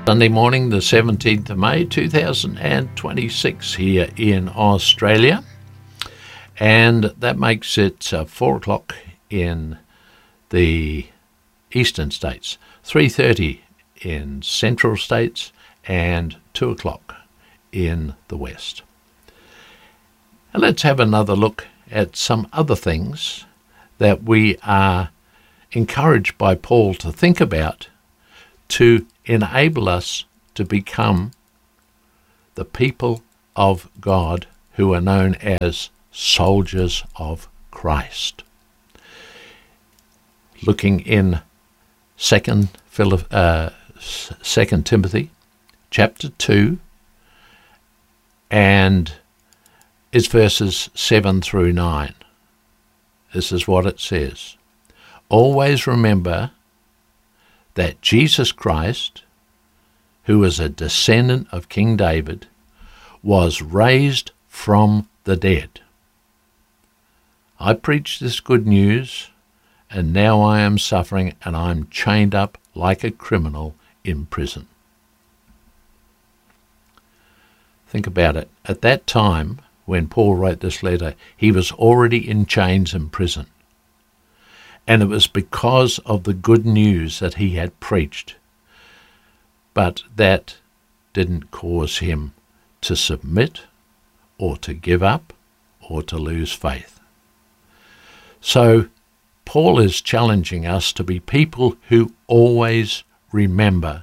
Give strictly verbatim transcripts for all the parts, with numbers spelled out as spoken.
Sunday morning, the seventeenth of May, two thousand twenty-six here in Australia. And that makes it uh, four o'clock in the eastern states, three thirty in central states, and two o'clock in the west. And let's have another look at some other things that we are encouraged by Paul to think about to enable us to become the people of God who are known as soldiers of Christ. Looking in Second uh, Second Timothy, chapter two, and it's verses seven through nine. This is what it says. Always remember that Jesus Christ, who is a descendant of King David, was raised from the dead. I preach this good news, and now I am suffering, and I am chained up like a criminal in prison. Think about it. At that time, when Paul wrote this letter, he was already in chains in prison. And it was because of the good news that he had preached. But that didn't cause him to submit or to give up or to lose faith. So Paul is challenging us to be people who always remember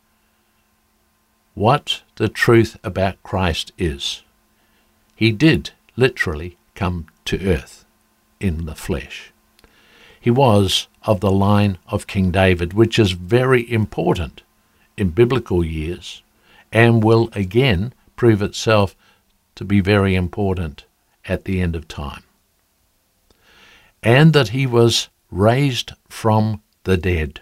what the truth about Christ is. He did literally come to earth in the flesh. He was of the line of King David, which is very important in biblical years and will again prove itself to be very important at the end of time. And that he was raised from the dead.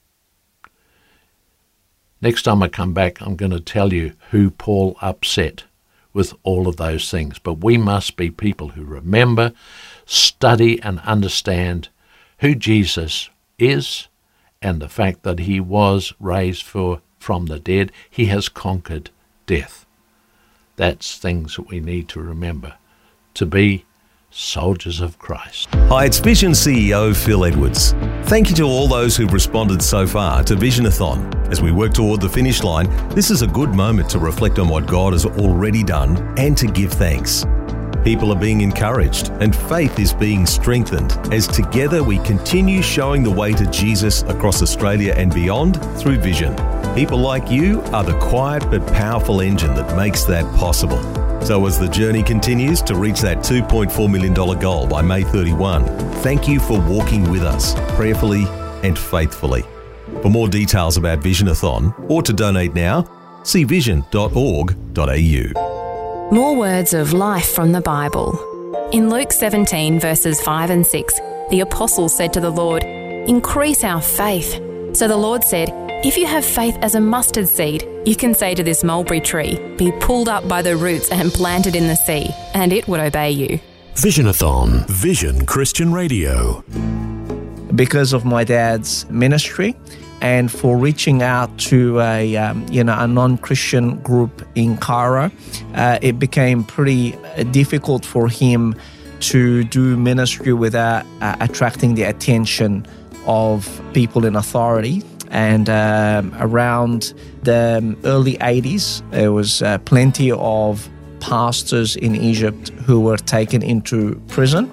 Next time I come back, I'm going to tell you who Paul upset with all of those things. But we must be people who remember, study, and understand who Jesus is and the fact that he was raised for, from the dead. He has conquered death. That's things that we need to remember to be soldiers of Christ. Hi, it's Vision C E O Phil Edwards. Thank you to all those who've responded so far to Visionathon. As we work toward the finish line, this is a good moment to reflect on what God has already done and to give thanks. People are being encouraged and faith is being strengthened as together we continue showing the way to Jesus across Australia and beyond through Vision. People like you are the quiet but powerful engine that makes that possible. So as the journey continues to reach that two point four million dollars goal by May thirty-first, thank you for walking with us prayerfully and faithfully. For more details about Visionathon or to donate now, see vision dot org dot a u. More words of life from the Bible. In Luke seventeen, verses five and six, the apostles said to the Lord, "Increase our faith." So the Lord said, "If you have faith as a mustard seed, you can say to this mulberry tree, 'Be pulled up by the roots and planted in the sea,' and it would obey you." Visionathon, Vision Christian Radio. Because of my dad's ministry and for reaching out to a um, you know a non-Christian group in Cairo, uh, it became pretty difficult for him to do ministry without uh, attracting the attention of people in authority. And um, around the early eighties, there was uh, plenty of pastors in Egypt who were taken into prison.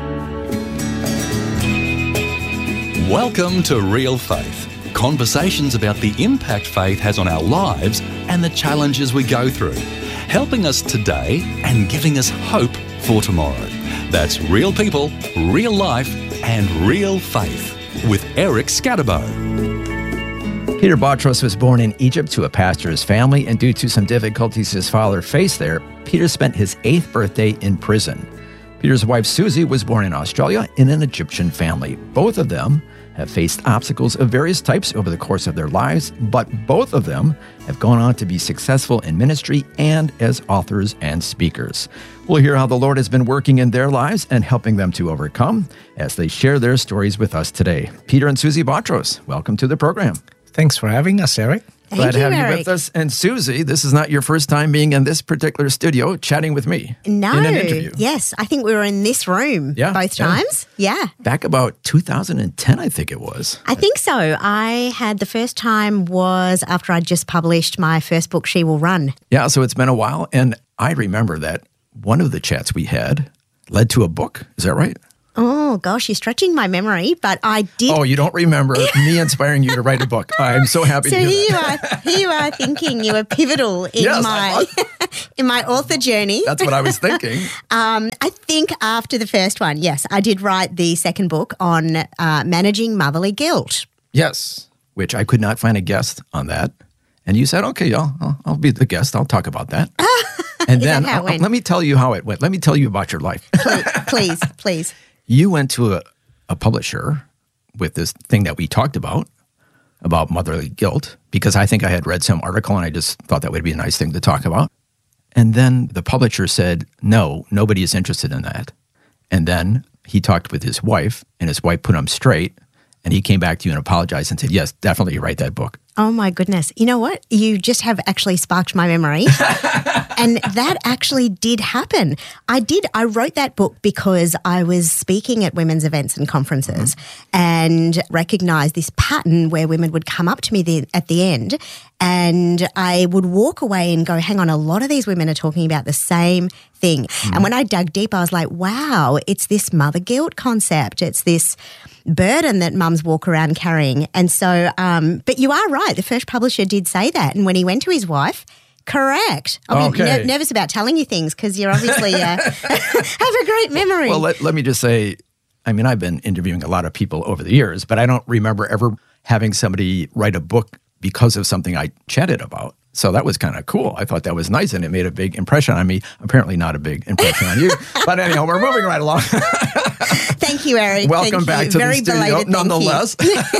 Welcome to Real Faith, conversations about the impact faith has on our lives and the challenges we go through, helping us today and giving us hope for tomorrow. That's real people, real life, and real faith with Eric Scatterbo. Peter Botros was born in Egypt to a pastor's family, and due to some difficulties his father faced there, Peter spent his eighth birthday in prison. Peter's wife Susie was born in Australia in an Egyptian family. Both of them have faced obstacles of various types over the course of their lives, but both of them have gone on to be successful in ministry and as authors and speakers. We'll hear how the Lord has been working in their lives and helping them to overcome as they share their stories with us today. Peter and Susie Botros, welcome to the program. Thanks for having us, Eric. Thank Glad to you, have Eric. you with us. And Susie, this is not your first time being in this particular studio chatting with me. No. In an interview. Yes, I think we were in this room Yeah, both yeah. times. Yeah. Back about two thousand ten, I think it was. I think so. I had the first time was after I just published my first book, She Will Run. Yeah, so it's been a while. And I remember that one of the chats we had led to a book. Is that right? Oh, gosh, you're stretching my memory, but I did. Oh, you don't remember me inspiring you to write a book. I'm so happy So to hear here you that. are, here you are thinking you were pivotal in Yes, my in my author journey. That's what I was thinking. Um, I think after the first one, yes, I did write the second book on uh, managing motherly guilt. Yes, which I could not find a guest on that. And you said, okay, I'll, I'll, I'll be the guest. I'll talk about that. And Is then that how it I'll- went? let me tell you how it went. Let me tell you about your life. Please, please, please. You went to a, a publisher with this thing that we talked about, about motherly guilt, because I think I had read some article and I just thought that would be a nice thing to talk about. And then the publisher said, no, nobody is interested in that. And then he talked with his wife, and his wife put him straight, and he came back to you and apologized and said, yes, definitely write that book. Oh, my goodness. You know what? You just have actually sparked my memory. And that actually did happen. I did. I wrote that book because I was speaking at women's events and conferences and recognized this pattern where women would come up to me the, at the end and I would walk away and go, hang on, a lot of these women are talking about the same thing. And when I dug deep, I was like, wow, it's this mother guilt concept. It's this burden that mums walk around carrying. And so, um, but you are right. The first publisher did say that. And when he went to his wife, correct. I'm Okay. ner- nervous about telling you things because you're obviously uh, have a great memory. Well, let, let me just say, I mean, I've been interviewing a lot of people over the years, but I don't remember ever having somebody write a book because of something I chatted about. So that was kind of cool. I thought that was nice, and it made a big impression on me. Apparently not a big impression on you. But anyhow, we're moving right along. Thank you, Eric. Welcome Thank back you. to Very the studio, belated thank nonetheless.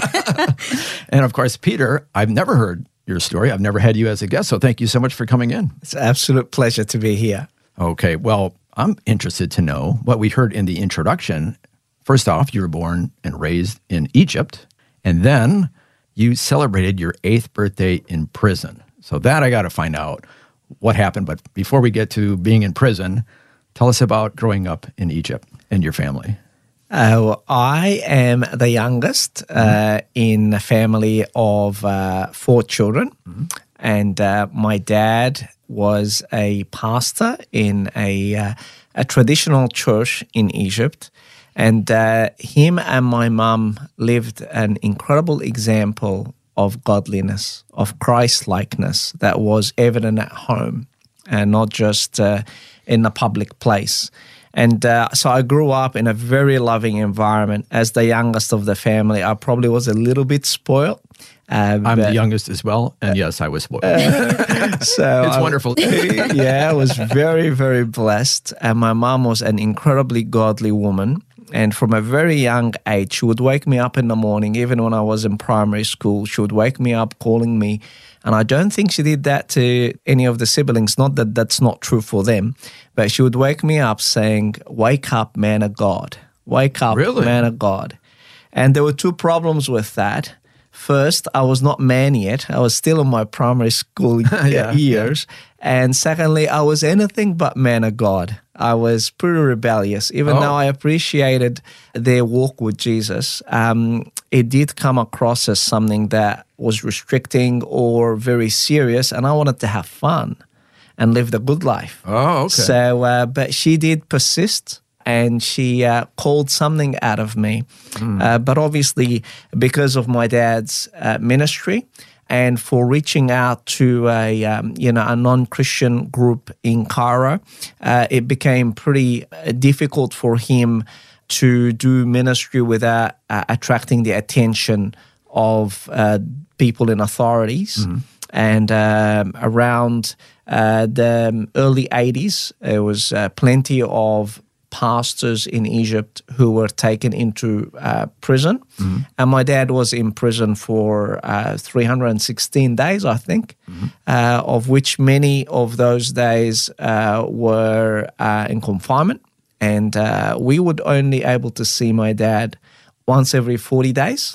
you. And of course, Peter, I've never heard your story. I've never had you as a guest, so thank you so much for coming in. It's an absolute pleasure to be here. Okay, well, I'm interested to know what we heard in the introduction. First off, you were born and raised in Egypt, and then you celebrated your eighth birthday in prison. So that I got to find out what happened. But before we get to being in prison, tell us about growing up in Egypt and your family. Uh, well, I am the youngest uh, in a family of uh, four children. Mm-hmm. And uh, my dad was a pastor in a, uh, a traditional church in Egypt. And uh, him and my mum lived an incredible example of godliness, of Christ-likeness that was evident at home and not just uh, in a public place. And uh, so I grew up in a very loving environment. As the youngest of the family, I probably was a little bit spoiled. Uh, I'm but, the youngest as well, and yes, I was spoiled. Uh, so It's I- wonderful. Yeah, I was very, very blessed. And my mom was an incredibly godly woman. And from a very young age, she would wake me up in the morning, even when I was in primary school. She would wake me up calling me. And I don't think she did that to any of the siblings. Not that that's not true for them. But she would wake me up saying, "Wake up, man of God. Wake up, Really? man of God." And there were two problems with that. First, I was not man yet. I was still in my primary school Yeah, years. And secondly, I was anything but man of God. I was pretty rebellious. Even Oh. though I appreciated their walk with Jesus, um, it did come across as something that was restricting or very serious. And I wanted to have fun and live the good life. Oh, okay. So, uh, but she did persist. And she uh, called something out of me. Mm. Uh, but obviously, because of my dad's uh, ministry and for reaching out to a, um, you know, a non-Christian group in Cairo, uh, it became pretty uh, difficult for him to do ministry without uh, attracting the attention of uh, people in authorities. Mm-hmm. And um, around uh, the early eighties, there was uh, plenty of pastors in Egypt who were taken into uh, prison. Mm-hmm. And my dad was in prison for uh, three hundred sixteen days, I think, mm-hmm. uh, of which many of those days uh, were uh, in confinement. And uh, we would only able to see my dad once every forty days.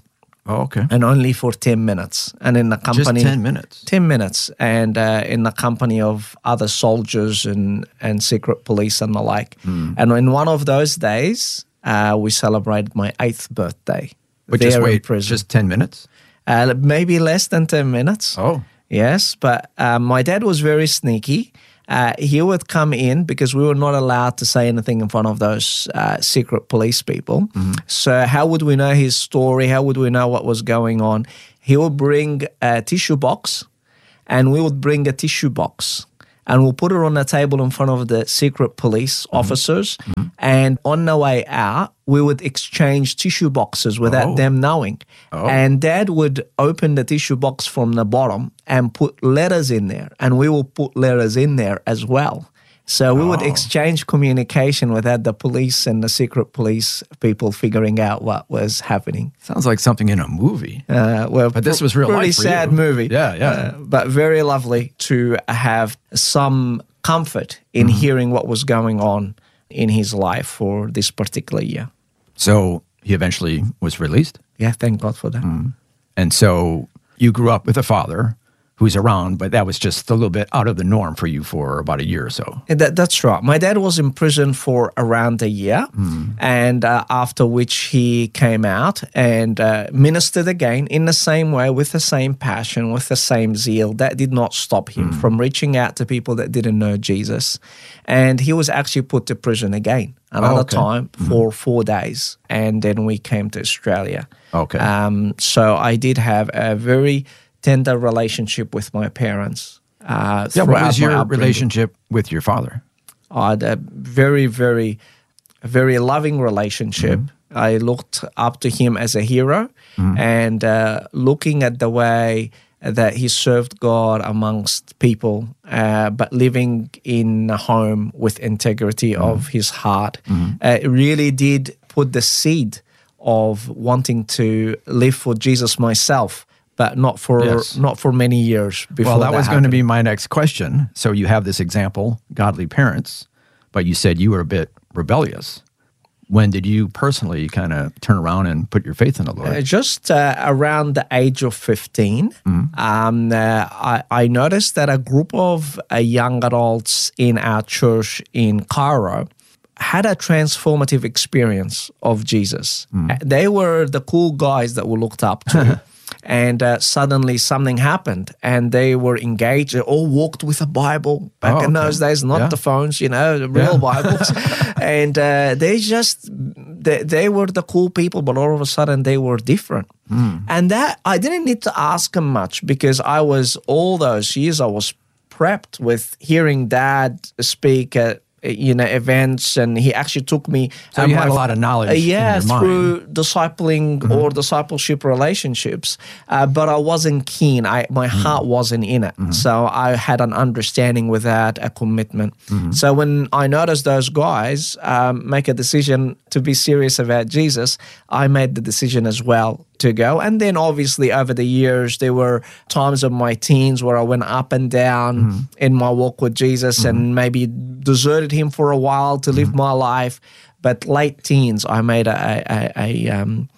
Oh, okay. And only for ten minutes. And in the company... Just ten minutes? ten minutes. And uh, in the company of other soldiers and, and secret police and the like. Mm. And in one of those days, uh, we celebrated my eighth birthday. But just wait, just ten minutes? Uh, maybe less than ten minutes. Oh. Yes, but uh, my dad was very sneaky. Uh, he would come in because we were not allowed to say anything in front of those uh, secret police people. Mm-hmm. So how would we know his story? How would we know what was going on? He would bring a tissue box, and we would bring a tissue box, and we'll put it on the table in front of the secret police mm-hmm. officers. Mm-hmm. And on the way out, we would exchange tissue boxes without oh. them knowing. Oh. And Dad would open the tissue box from the bottom and put letters in there. And we will put letters in there as well. So we oh. would exchange communication without the police and the secret police people figuring out what was happening. Sounds like something in a movie. Uh, well, but this was real pretty life for sad you. movie. Yeah, yeah. Uh, but very lovely to have some comfort in mm-hmm. hearing what was going on in his life for this particular year. So he eventually was released? Yeah, thank God for that. Mm. And so you grew up with a father who's around, but that was just a little bit out of the norm for you for about a year or so. That, that's right. My dad was in prison for around a year, mm. and uh, after which he came out and uh, ministered again in the same way, with the same passion, with the same zeal. That did not stop him mm. from reaching out to people that didn't know Jesus. And he was actually put to prison again, another oh, okay. time, mm. for four days. And then we came to Australia. Okay. Um, so I did have a very tender relationship with my parents. Uh, yeah, what was your relationship with your father? I had a very, very, very loving relationship. Mm-hmm. I looked up to him as a hero, mm-hmm. and uh, looking at the way that he served God amongst people, uh, but living in a home with integrity mm-hmm. of his heart, mm-hmm. uh, it really did put the seed of wanting to live for Jesus myself. But not for yes. not for many years before Well, that, that was happened. going to be my next question. So you have this example, godly parents, but you said you were a bit rebellious. When did you personally kind of turn around and put your faith in the Lord? Uh, just uh, around the age of fifteen, mm-hmm. um, uh, I, I noticed that a group of uh, young adults in our church in Cairo had a transformative experience of Jesus. Mm-hmm. They were the cool guys that we looked up to. And uh, suddenly something happened, and they were engaged. They all walked with a Bible back oh, in okay. those days, not yeah. the phones, you know, the real yeah. Bibles. And uh, they just, they, they were the cool people, but all of a sudden they were different. Mm. And that, I didn't need to ask them much, because I was, all those years, I was prepped with hearing Dad speak at, you know, events, and he actually took me. So um, you had a lot of knowledge. Uh, yeah, in your through mind. discipling mm-hmm. or discipleship relationships, uh, but I wasn't keen. I my mm-hmm. heart wasn't in it, mm-hmm. so I had an understanding without a commitment. Mm-hmm. So when I noticed those guys um, make a decision to be serious about Jesus, I made the decision as well to go. And then obviously over the years, there were times of my teens where I went up and down mm-hmm. in my walk with Jesus, mm-hmm. and maybe deserted him for a while to live mm-hmm. my life. But late teens, I made a, a, a, um,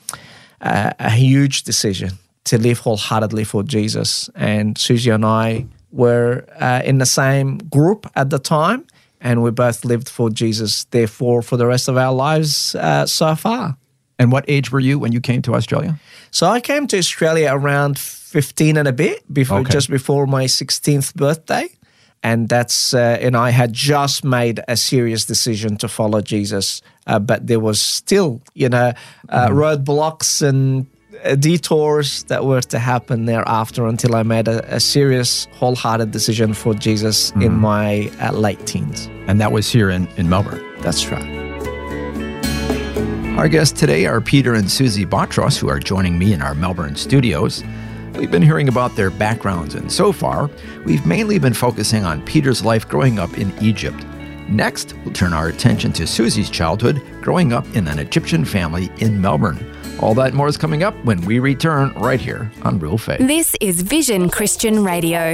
a, a huge decision to live wholeheartedly for Jesus. And Susie and I were uh, in the same group at the time, and we both lived for Jesus, therefore, for the rest of our lives uh, so far. And what age were you when you came to Australia? So I came to Australia around fifteen and a bit, before okay. just before my sixteenth birthday. And that's, uh, and I had just made a serious decision to follow Jesus. Uh, but there was still, you know, uh, mm-hmm. roadblocks and uh, detours that were to happen thereafter, until I made a, a serious, wholehearted decision for Jesus mm-hmm. in my uh, late teens. And that was here in, in Melbourne? That's right. Our guests today are Peter and Susie Botros, who are joining me in our Melbourne studios. We've been hearing about their backgrounds, and so far, we've mainly been focusing on Peter's life growing up in Egypt. Next, we'll turn our attention to Susie's childhood growing up in an Egyptian family in Melbourne. All that and more is coming up when we return right here on Real Faith. This is Vision Christian Radio.